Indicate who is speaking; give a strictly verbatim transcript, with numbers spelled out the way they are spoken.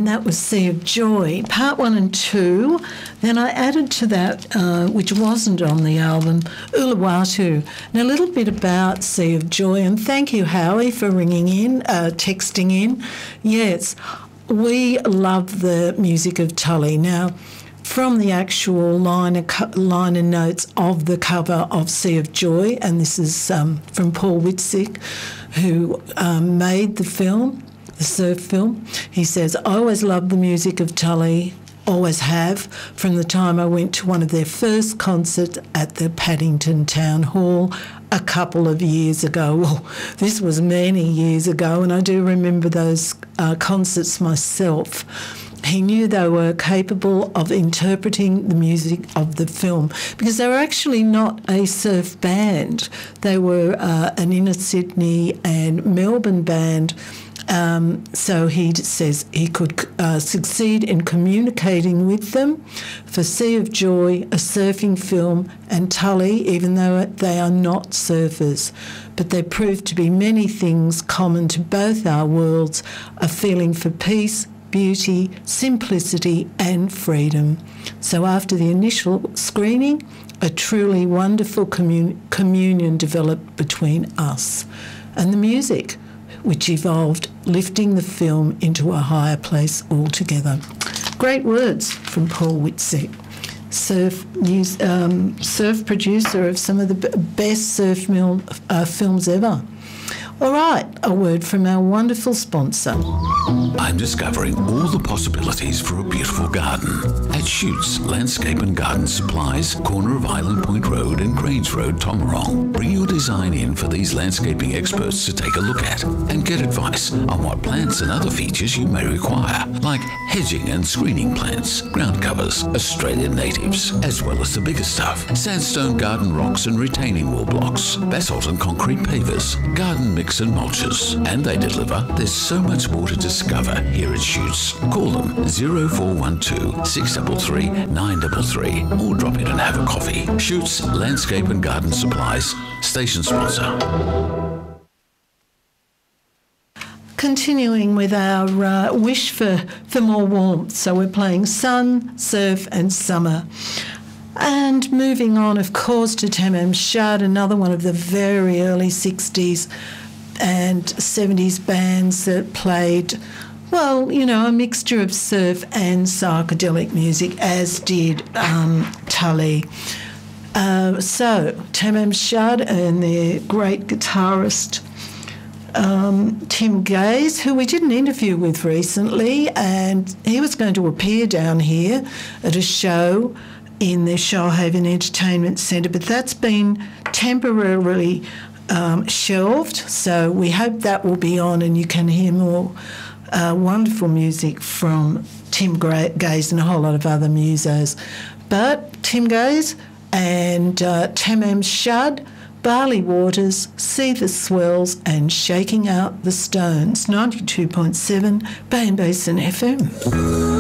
Speaker 1: and that was Sea of Joy, part one and two. Then I added to that, uh, which wasn't on the album, Uluwatu. Now, a little bit about Sea of Joy, and thank you, Howie, for ringing in, uh, texting in. Yes, we love the music of Tully. Now, from the actual liner, liner notes of the cover of Sea of Joy, and this is um, from Paul Whitsick, who um, made the film, the surf film. He says, I always loved the music of Tully, always have, from the time I went to one of their first concerts at the Paddington Town Hall a couple of years ago. Well, this was many years ago, and I do remember those uh, concerts myself. He knew they were capable of interpreting the music of the film because they were actually not a surf band. They were uh, an inner Sydney and Melbourne band. Um, so he says he could uh, succeed in communicating with them for Sea of Joy, a surfing film, and Tully, even though they are not surfers. But they proved to be many things common to both our worlds, a feeling for peace, beauty, simplicity and freedom. So after the initial screening, a truly wonderful commun- communion developed between us and the music, which evolved, lifting the film into a higher place altogether. Great words from Paul Whitsick, surf, news, um, surf producer of some of the b- best surf mil- uh, films ever. All right, a word from our wonderful sponsor.
Speaker 2: I'm discovering all the possibilities for a beautiful garden at Shoots Landscape and Garden Supplies, corner of Island Point Road and Grange Road, Tomarong. Bring your design in for these landscaping experts to take a look at and get advice on what plants and other features you may require, like hedging and screening plants, ground covers, Australian natives, as well as the bigger stuff, sandstone garden rocks and retaining wall blocks, basalt and concrete pavers, garden mix and mulches. And they deliver. There's so much more to discover here at Shoots. Call them zero four one two, six three three, nine three three or drop in and have a coffee. Shoots Landscape and Garden Supplies, station sponsor.
Speaker 1: Continuing with our uh, wish for, for more warmth. So we're playing sun, surf and summer. And moving on, of course, to Tamam Shad, another one of the very early sixties and seventies bands that played, well, you know, a mixture of surf and psychedelic music, as did um, Tully. Uh, so, Tamam Shad and their great guitarist, um, Tim Gaze, who we did an interview with recently, and he was going to appear down here at a show in the Shoalhaven Entertainment Centre, but that's been temporarily um, shelved, so we hope that will be on and you can hear more uh, wonderful music from Tim Gaze and a whole lot of other musos. But Tim Gaze and uh, Tamam Shad, Barley Waters, See the Swells and Shaking Out the Stones, ninety-two point seven Bay and Basin F M.